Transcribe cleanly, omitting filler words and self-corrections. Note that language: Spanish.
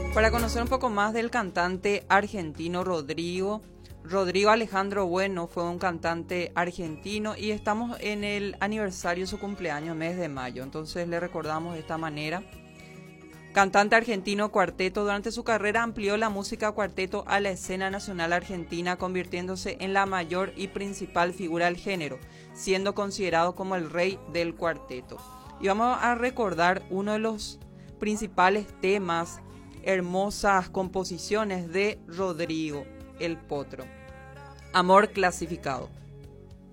Para conocer un poco más del cantante argentino Rodrigo Alejandro Bueno fue un cantante argentino y estamos en el aniversario de su cumpleaños, mes de mayo, entonces le recordamos de esta manera. Cantante argentino cuarteto, durante su carrera amplió la música cuarteto a la escena nacional argentina, convirtiéndose en la mayor y principal figura del género, siendo considerado como el rey del cuarteto. Y vamos a recordar uno de los principales temas, hermosas composiciones de Rodrigo el Potro. Amor clasificado.